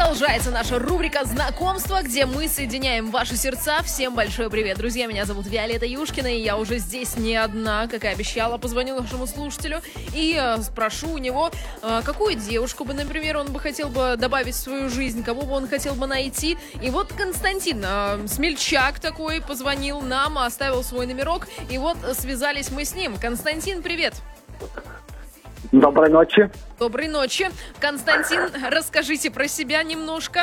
Продолжается наша рубрика «Знакомство», где мы соединяем ваши сердца. Всем большой привет, друзья, меня зовут Виолетта Юшкина, и я уже здесь не одна, как и обещала. Позвоню нашему слушателю и спрошу у него, какую девушку бы, например, он бы хотел бы добавить в свою жизнь, кого бы он хотел бы найти. И вот Константин, смельчак такой, позвонил нам, оставил свой номерок, и вот связались мы с ним. Константин, привет! Доброй ночи. Доброй ночи. Константин, расскажите про себя немножко.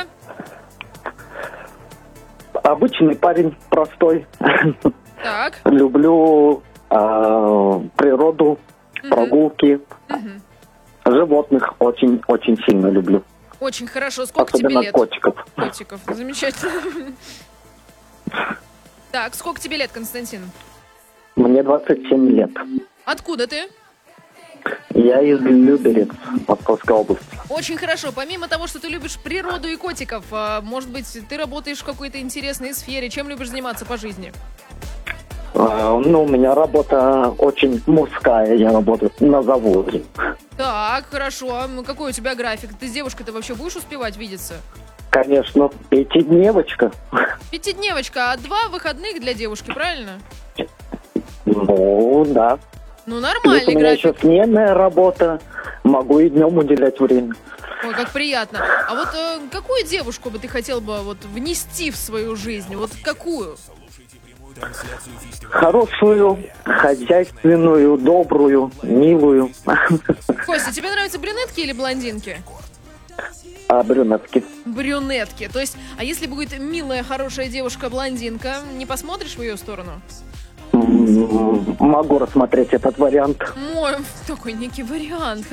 Обычный парень, простой. Так. Люблю природу, прогулки. Животных очень сильно люблю. Очень хорошо. Сколько особенно тебе лет? Котиков. Котиков. Замечательно. Так, сколько тебе лет, Константин? Мне 27 лет. Откуда ты? Я из Люберец, Московской области. Очень хорошо. Помимо того, что ты любишь природу и котиков, может быть, ты работаешь в какой-то интересной сфере. Чем любишь заниматься по жизни? У меня работа очень мужская. Я работаю на заводе. Так, хорошо. Какой у тебя график? Ты с девушкой-то вообще будешь успевать видеться? Конечно, пятидневочка. Пятидневочка, а 2 выходных для девушки, правильно? Да. Ну, Плюс нормальный у меня еще график. сменная работа. Могу и днем уделять время. Ой, как приятно. А вот какую девушку бы ты хотел бы вот внести в свою жизнь? Вот какую? Хорошую, хозяйственную, добрую, милую. Костя, тебе нравятся брюнетки или блондинки? Брюнетки. Брюнетки. То есть, а если будет милая, хорошая девушка-блондинка, не посмотришь в ее сторону? Могу рассмотреть этот вариант. Мой такой некий вариант.